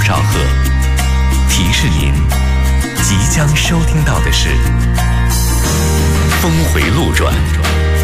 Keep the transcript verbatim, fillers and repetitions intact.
少赫。提示您，即将收听到的是峰回路转，